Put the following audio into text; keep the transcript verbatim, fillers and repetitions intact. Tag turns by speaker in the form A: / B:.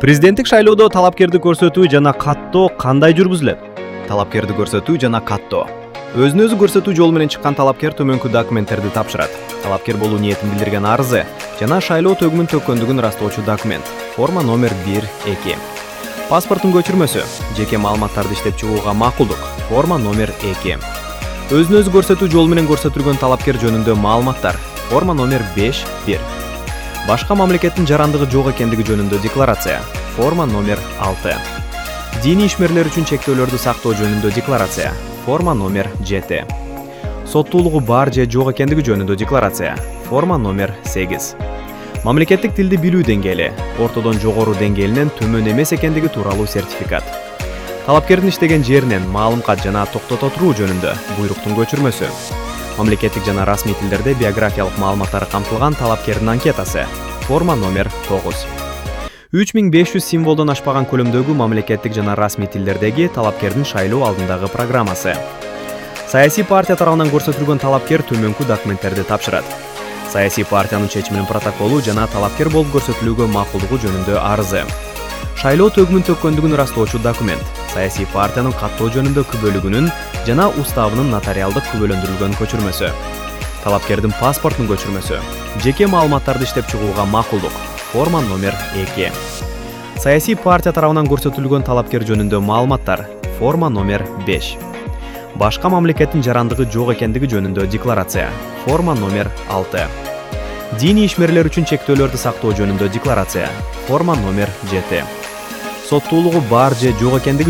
A: Президенттик шайлоодо талапкерди көрсөтүү жана каттоо кандай жүргүзүлөт?
B: Талапкерди көрсөтүү жана каттоо. Өзүн өзү көрсөтүү жолу менен чыккан талапкер төмөнкү документтерди тапшырат. Талапкер болуу ниетин билдирген арызы жана шайлоо төгүмүн төккөндүгүн ырастоочу документ. Форма номер бир эки. Паспорттун көчүрмөсү, жеке маалыматтарды иштеп чыгууга макулдук. Форма номер эки. Өзүн өзү көрсөтүү жолу менен көрсөтүлгөн талапкер жөнүндө маалыматтар. Форма номер беш бир. Башка мамлекеттин жарандыгы жок экендиги жөнүндө декларация. Форма номер алты. Диний ишмерлер үчүн чектөөлөрдү сактоо жөнүндө декларация. Форма номер жети. Соттуулугу бар же жок экендиги жөнүндө декларация. Форма номер сегиз. Мамлекеттик тилди билүү деңгээли, ортодон жогору деңгээлинен төмөн эмес экендиги тууралуу сертификат. Талапкердин иштеген жеринен маалым кат жана токтото туруу жөнүндө буйруктун көчүрмөсү. Мамлекеттик жана расмий тилдерде биографиялык маалыматтары камтылган талапкердин анкетасы. Форма номер тогуз. үч миң беш жүз символдон ашпаган көлөмдөгү мамлекеттик жана расмий тилдердеги талапкердин шайлоо алдындагы программасы. Саясий партия тарабынан көрсөтүлгөн талапкер төмөнкү документтерди тапшырат. Саясий партиянын чечиминин протоколу жана талапкер болуп көрсөтүлүүгө макулдугу жөнүндө арызы. Шайлоо төгүмүн төккөндүгүн ырастоочу документ. Саясий партиянын каттоо жөнүндө күбөлүгүнүн жана уставынын нотариалдык күбөлөндүрүлгөн көчүрмөсү. Талапкердин паспорттун көчүрмөсү. Жеке маалыматтарды иштеп чыгууга макулдук. Форма номер эки. Саясий партия тарабынан көрсөтүлгөн талапкер жөнүндө маалыматтар. Форма номер беш. Башка мамлекеттин жарандыгы жок экендиги жөнүндө декларация. Форма номер алты. Диний ишмерлер үчүн чектөөлөрдү сактоо жөнүндө декларация. Форма номер жети. Соттуулугу бар же жок экендиги